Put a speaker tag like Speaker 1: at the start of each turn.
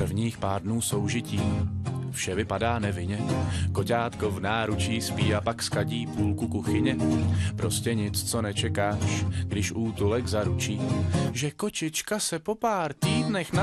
Speaker 1: Prvních pár dnů soužití vše vypadá nevinně. Koťátko v náručí spí a pak skadí půlku kuchyně. Prostě nic, co nečekáš, když útulek zaručí, že kočička se po pár týdnech